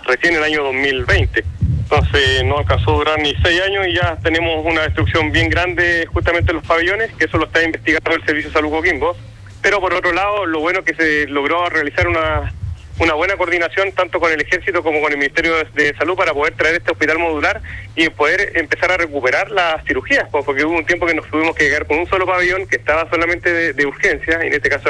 recién en el año 2020. Entonces no alcanzó a durar ni 6 años y ya tenemos una destrucción bien grande justamente en los pabellones, que eso lo está investigando el Servicio de Salud Coquimbo. Pero por otro lado, lo bueno es que se logró realizar una buena coordinación tanto con el Ejército como con el Ministerio de Salud para poder traer este hospital modular y poder empezar a recuperar las cirugías, porque hubo un tiempo que nos tuvimos que quedar con un solo pabellón que estaba solamente de urgencia, y en este caso